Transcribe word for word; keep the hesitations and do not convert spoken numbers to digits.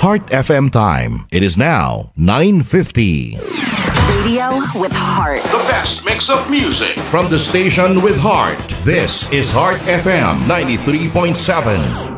Heart F M time. It is now nine fifty. Radio with heart. The best mix of music from the station with heart. This is Heart F M ninety-three point seven.